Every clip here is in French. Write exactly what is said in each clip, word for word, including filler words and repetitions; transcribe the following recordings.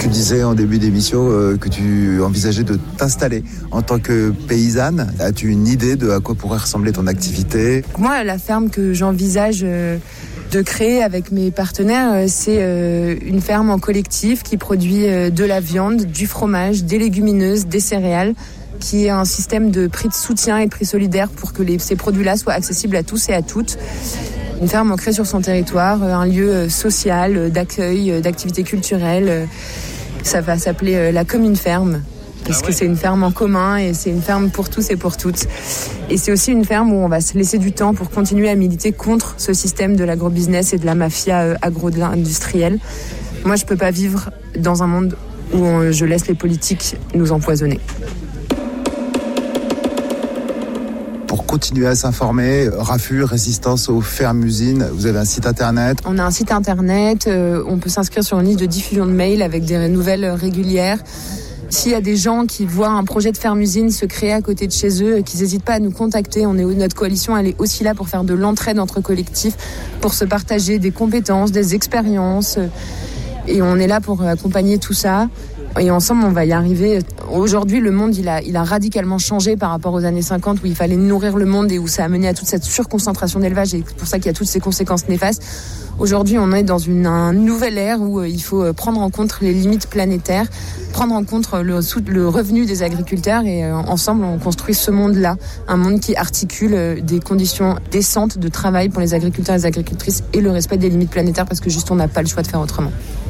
Tu disais en début d'émission euh, que tu envisageais de t'installer en tant que paysanne. As-tu une idée de à quoi pourrait ressembler ton activité ? Moi, la ferme que j'envisage euh, de créer avec mes partenaires, euh, c'est euh, une ferme en collectif qui produit euh, de la viande, du fromage, des légumineuses, des céréales, qui est un système de prix de soutien et de prix solidaire pour que les, ces produits-là soient accessibles à tous et à toutes. Une ferme ancrée sur son territoire, un lieu social, d'accueil, d'activité culturelle. Ça va s'appeler la commune ferme, parce que c'est une ferme en commun et c'est une ferme pour tous et pour toutes. Et c'est aussi une ferme où on va se laisser du temps pour continuer à militer contre ce système de l'agrobusiness et de la mafia agro-industrielle. Moi, je peux pas vivre dans un monde où on, je laisse les politiques nous empoisonner. Pour continuer à s'informer, Raffut, Résistance aux fermes-usines, vous avez un site internet ? On a un site internet, euh, on peut s'inscrire sur une liste de diffusion de mails avec des nouvelles régulières. S'il y a des gens qui voient un projet de ferme-usine se créer à côté de chez eux, qu'ils n'hésitent pas à nous contacter. On est, notre coalition, elle est aussi là pour faire de l'entraide entre collectifs, pour se partager des compétences, des expériences. Et on est là pour accompagner tout ça. Et ensemble, on va y arriver. Aujourd'hui, le monde, il a, il a radicalement changé par rapport aux années cinquante où il fallait nourrir le monde et où ça a mené à toute cette surconcentration d'élevage et c'est pour ça qu'il y a toutes ces conséquences néfastes. Aujourd'hui, on est dans une, un nouvelle ère où il faut prendre en compte les limites planétaires, prendre en compte le, le revenu des agriculteurs et euh, ensemble, on construit ce monde-là. Un monde qui articule des conditions décentes de travail pour les agriculteurs et les agricultrices et le respect des limites planétaires parce que juste on n'a pas le choix de faire autrement.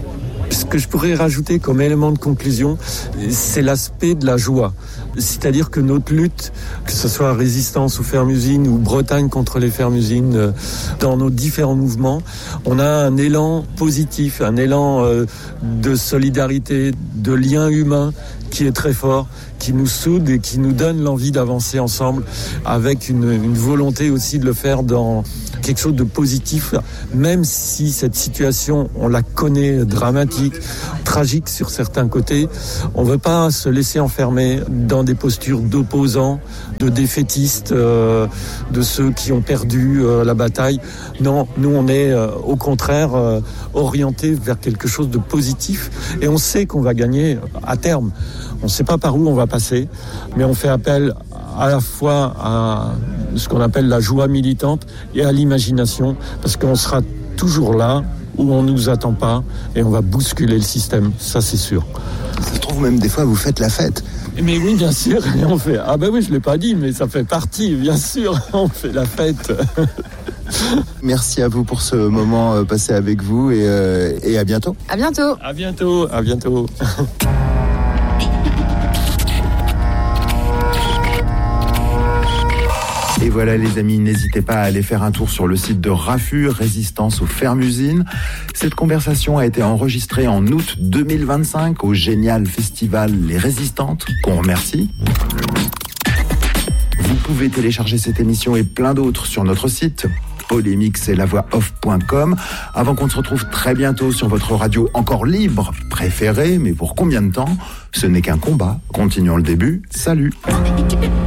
Ce que je pourrais rajouter comme élément de conclusion, c'est l'aspect de la joie. C'est-à-dire que notre lutte, que ce soit Résistance aux fermes-usines ou Bretagne contre les fermes-usines, dans nos différents mouvements, on a un élan positif, un élan de solidarité, de lien humain qui est très fort, qui nous soude et qui nous donne l'envie d'avancer ensemble avec une, une volonté aussi de le faire dans quelque chose de positif, même si cette situation, on la connaît dramatique, tragique sur certains côtés. On ne veut pas se laisser enfermer dans des postures d'opposants, de défaitistes, euh, de ceux qui ont perdu euh, la bataille. Non, nous on est euh, au contraire euh, orientés vers quelque chose de positif et on sait qu'on va gagner à terme. On ne sait pas par où on va passer, mais on fait appel à la fois à ce qu'on appelle la joie militante et à l'imagination, parce qu'on sera toujours là où on ne nous attend pas et on va bousculer le système, ça c'est sûr. Ça se trouve même des fois vous faites la fête. Mais oui, bien sûr, et on fait. Ah ben oui, je l'ai pas dit, mais ça fait partie, bien sûr, on fait la fête. Merci à vous pour ce moment passé avec vous et, euh, et à bientôt. À bientôt. À bientôt, à bientôt. Et voilà les amis, n'hésitez pas à aller faire un tour sur le site de Raffut, Résistance aux fermes-usines. Cette conversation a été enregistrée en août deux mille vingt-cinq au génial festival Les Résistantes, qu'on remercie. Vous pouvez télécharger cette émission et plein d'autres sur notre site polémix et la voix off point com. Avant qu'on se retrouve très bientôt sur votre radio encore libre préférée, mais pour combien de temps ? Ce n'est qu'un combat. Continuons le début. Salut.